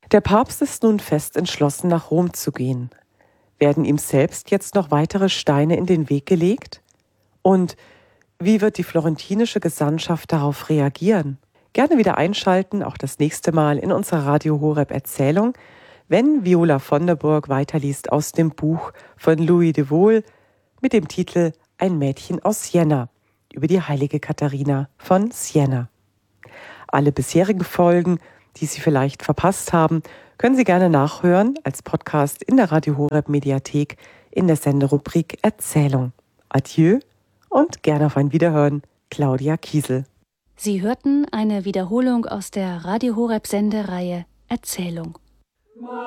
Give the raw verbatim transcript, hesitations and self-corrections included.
Der Papst ist nun fest entschlossen, nach Rom zu gehen. Werden ihm selbst jetzt noch weitere Steine in den Weg gelegt? Und wie wird die florentinische Gesandtschaft darauf reagieren? Gerne wieder einschalten, auch das nächste Mal in unserer Radio Horeb Erzählung, wenn Viola von der Burg weiterliest aus dem Buch von Louis de Wohl mit dem Titel Ein Mädchen aus Siena über die heilige Katharina von Siena. Alle bisherigen Folgen, die Sie vielleicht verpasst haben, können Sie gerne nachhören als Podcast in der Radio Horeb Mediathek in der Senderubrik Erzählung. Adieu und gerne auf ein Wiederhören, Claudia Kiesel. Sie hörten eine Wiederholung aus der Radio Horeb Sendereihe Erzählung.